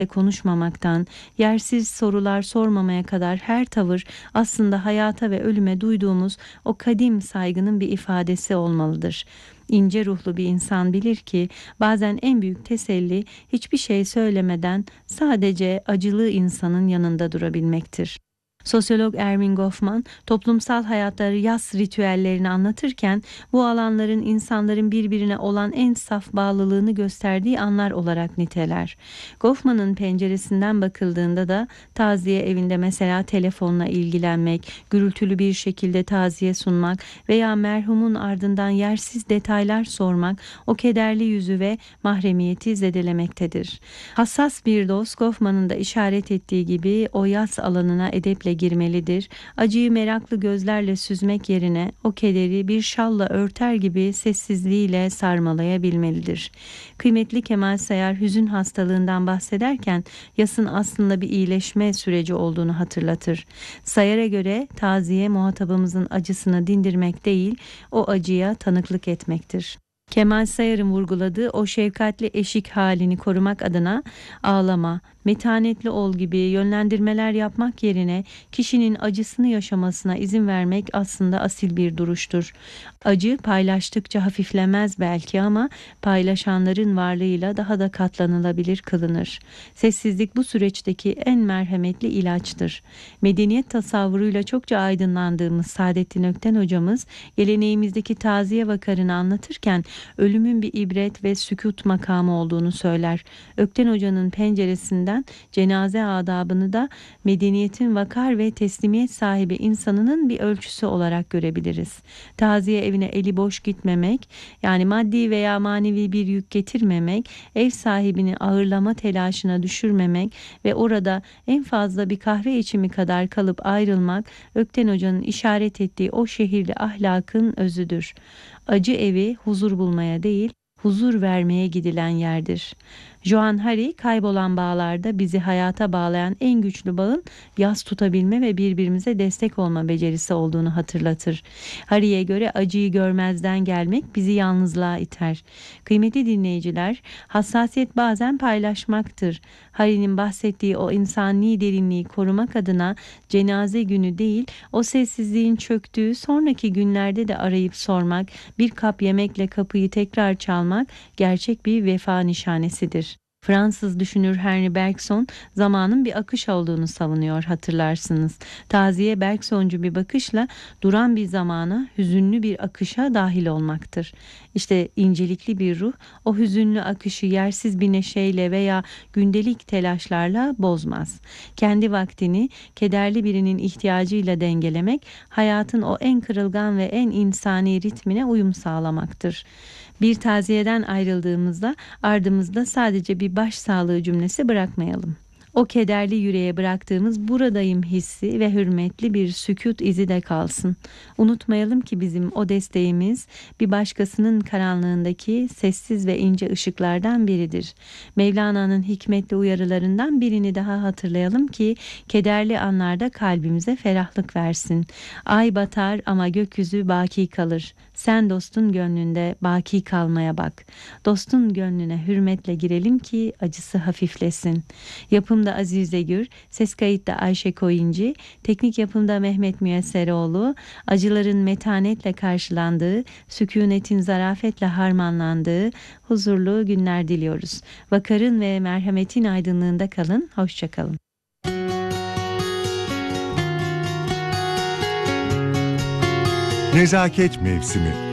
konuşmamaktan, yersiz sorular sormamaya kadar her tavır aslında hayata ve ölüme duyduğumuz o kadim saygının bir ifadesi olmalıdır. İnce ruhlu bir insan bilir ki bazen en büyük teselli hiçbir şey söylemeden sadece acılı insanın yanında durabilmektir. Sosyolog Erving Goffman toplumsal hayatları yas ritüellerini anlatırken bu alanların insanların birbirine olan en saf bağlılığını gösterdiği anlar olarak niteler. Goffman'ın penceresinden bakıldığında da taziye evinde mesela telefonla ilgilenmek, gürültülü bir şekilde taziye sunmak veya merhumun ardından yersiz detaylar sormak o kederli yüzü ve mahremiyeti zedelemektedir. Hassas bir dost Goffman'ın da işaret ettiği gibi o yas alanına edeple girmelidir. Acıyı meraklı gözlerle süzmek yerine o kederi bir şalla örter gibi sessizliğiyle sarmalayabilmelidir. Kıymetli Kemal Sayar hüzün hastalığından bahsederken yasın aslında bir iyileşme süreci olduğunu hatırlatır. Sayar'a göre taziye muhatabımızın acısını dindirmek değil, o acıya tanıklık etmektir. Kemal Sayar'ın vurguladığı o şefkatli eşik halini korumak adına ağlama, metanetli ol gibi yönlendirmeler yapmak yerine kişinin acısını yaşamasına izin vermek aslında asil bir duruştur. Acı paylaştıkça hafiflemez belki ama paylaşanların varlığıyla daha da katlanılabilir kılınır. Sessizlik bu süreçteki en merhametli ilaçtır. Medeniyet tasavvuruyla çokça aydınlandığımız Saadettin Ökten hocamız geleneğimizdeki taziye vakarını anlatırken ölümün bir ibret ve sükût makamı olduğunu söyler. Ökten hocanın penceresinden cenaze adabını da medeniyetin vakar ve teslimiyet sahibi insanının bir ölçüsü olarak görebiliriz. Taziye evine eli boş gitmemek, yani maddi veya manevi bir yük getirmemek, ev sahibini ağırlama telaşına düşürmemek ve orada en fazla bir kahve içimi kadar kalıp ayrılmak, Ökten Hoca'nın işaret ettiği o şehirli ahlakın özüdür. Acı evi huzur bulmaya değil, huzur vermeye gidilen yerdir. Joan Hari, kaybolan bağlarda bizi hayata bağlayan en güçlü bağın yas tutabilme ve birbirimize destek olma becerisi olduğunu hatırlatır. Hari'ye göre acıyı görmezden gelmek bizi yalnızlığa iter. Kıymetli dinleyiciler, hassasiyet bazen paylaşmaktır. Hari'nin bahsettiği o insani derinliği korumak adına cenaze günü değil, o sessizliğin çöktüğü sonraki günlerde de arayıp sormak, bir kap yemekle kapıyı tekrar çalmak gerçek bir vefa nişanesidir. Fransız düşünür Henri Bergson zamanın bir akış olduğunu savunuyor, hatırlarsınız. Taziye Bergsoncu bir bakışla duran bir zamana, hüzünlü bir akışa dahil olmaktır. İşte incelikli bir ruh o hüzünlü akışı yersiz bir neşeyle veya gündelik telaşlarla bozmaz. Kendi vaktini kederli birinin ihtiyacıyla dengelemek, hayatın o en kırılgan ve en insani ritmine uyum sağlamaktır. Bir taziyeden ayrıldığımızda ardımızda sadece bir başsağlığı cümlesi bırakmayalım. O kederli yüreğe bıraktığımız buradayım hissi ve hürmetli bir sükût izi de kalsın. Unutmayalım ki bizim o desteğimiz bir başkasının karanlığındaki sessiz ve ince ışıklardan biridir. Mevlana'nın hikmetli uyarılarından birini daha hatırlayalım ki kederli anlarda kalbimize ferahlık versin. Ay batar ama gökyüzü baki kalır. Sen dostun gönlünde baki kalmaya bak. Dostun gönlüne hürmetle girelim ki acısı hafiflesin. Yapımda Azize Gür, ses kayıtta Ayşe Koyuncu, teknik yapımda Mehmet Müyesseroğlu, acıların metanetle karşılandığı, sükûnetin zarafetle harmanlandığı huzurlu günler diliyoruz. Vakarın ve merhametin aydınlığında kalın, hoşça kalın. Nezaket mevsimi.